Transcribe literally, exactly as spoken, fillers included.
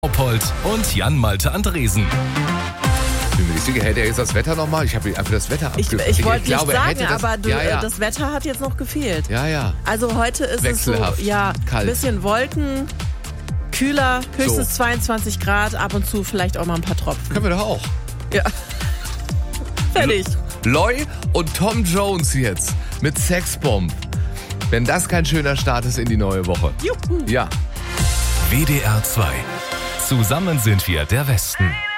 Leopold und Jan-Malte Andresen. Ich bin mir nicht sicher, hätte er jetzt das Wetter nochmal? Ich habe einfach das Wetter Ich, abgefragt. ich wollte nicht glaube, er sagen, hätte das, aber du, ja, ja. das Wetter hat jetzt noch gefehlt. Ja, ja. Also heute ist Wechselhaft, es so, ja, kalt. ein bisschen Wolken, kühler, höchstens So. zweiundzwanzig Grad, ab und zu vielleicht auch mal ein paar Tropfen. Können wir doch auch. Ja. Fertig. Loy und Tom Jones jetzt mit Sexbomb. Wenn das kein schöner Start ist in die neue Woche. Juhu. Ja. W D R zwei. Zusammen sind wir der Westen.